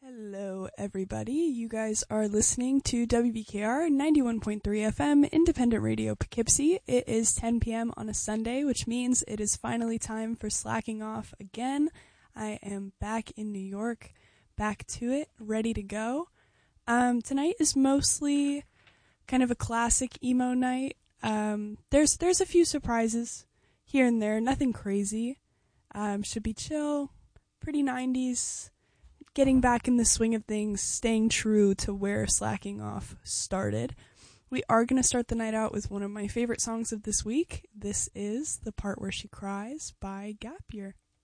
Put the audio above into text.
Hello, everybody. You guys are listening to WBKR 91.3 FM, Independent Radio Poughkeepsie. It is 10 p.m. on a Sunday, which means it is finally time for slacking off again. I am back in New York, back to it, ready to go. Tonight is mostly kind of a classic emo night. There's a few surprises here and there, nothing crazy. Should be chill, pretty 90s. Getting back in the swing of things, staying true to where slacking off started. We are going to start the night out with one of my favorite songs of this week. This is The Part Where She Cries by Gap Year.